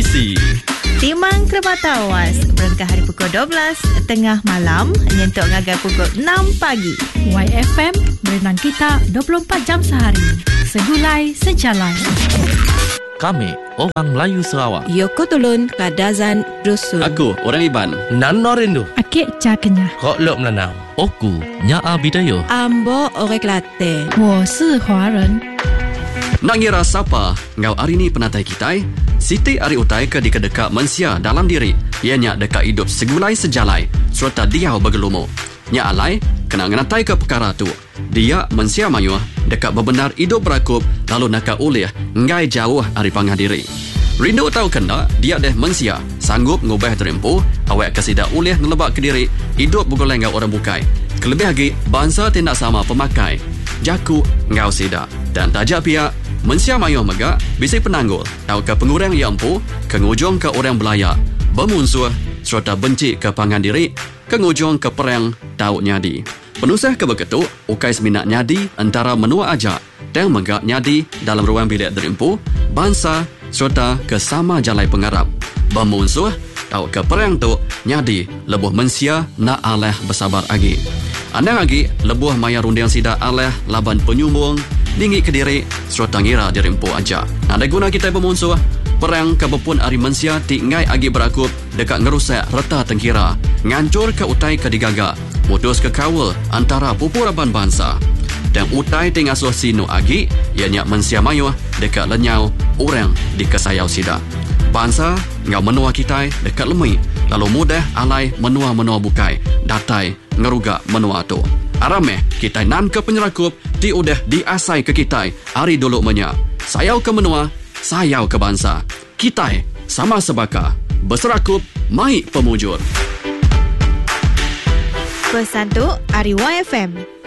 Edisi Timang Kerbata Awas berangkat hari pukul 12 tengah malam nyentuk ngagai pukul 6 pagi. YFM berenang kita 24 jam sehari. Segulai sejalan. kami orang Melayu Sarawak. Yoko Tulun Kadazan Dusun. Aku orang Iban. Nano Rindu. Akik Cakenya. Kok Lok Melanau. Oku Nyaa Bidayo. Ambo Orang Kelate. 我是华人。 Nak ngira siapa ngau hari ni penatai kita? Siti Ari Utai ke dekat mensia dalam diri. Ianya dekat hidup segulai sejalai serta dia bergelumu. Nya alai kena ngenatai ke perkara tu. Dia mensia mayuh dekat berbenar hidup berakup lalu nakak ulih ngai jauh dari pangah diri. Rindu tahu kena dia deh mensia sanggup ngubah terempuh awak kesida ulih ngelebak ke diri hidup bergoleng ngau orang bukai. Kelebih lagi bangsa tindak sama pemakai. Jaku ngau sida dan tajak pihak mensia mayuh megak bisi penanggul tahu ke pengurang yang empu kengujung ke orang belaya bermusuh serta benci ke pangan diri kengujung ke perang tahu nyadi penusah ke begitu ukai seminat nyadi antara menua ajak dan megak nyadi dalam ruang bilik derimpu bangsa serta ke sama jalai pengarap bermusuh tahu ke perang tu nyadi lebuh mensia nak aleh bersabar lagi andang lagi lebuh maya rundiang sida aleh laban penyumbung dinggi ke diri serta ngira dirimpu aja. Ada guna kita bermusuh perang kebepun ari mensia tingai agi berakup dekat ngerusak reta tengkira ngancur ke utai ke digaga mutus ke kawal antara pupuraban bangsa dan utai tingasuh sinu agi ianya mensia mayuh dekat lenyau orang di kesayau sida bangsa ngau menua kita dekat lemui lalu mudah alai menua-menua bukai datai ngerugak menua tu arameh kita nan ke penyerakup di udah diasai ke kita hari dulu menya sayau ke menua sayau ke bangsa kita sama sebaka berserakup mai pemujur Pesan tu Ari YFM.